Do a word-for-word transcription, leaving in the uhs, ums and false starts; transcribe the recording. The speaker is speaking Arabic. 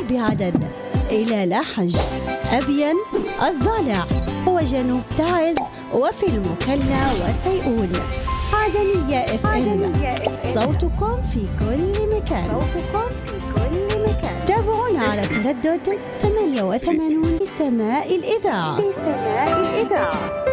بعدن إلى لاحج، أبين، الضالع وجنوب تعز وفي المكلا وسيئون. عدنية اف ام، صوتكم في كل مكان. صوتكم في كل مكان. تابعونا على تردد ثمانية وثمانين سماء الإذاعة. في سماء الإذاعة.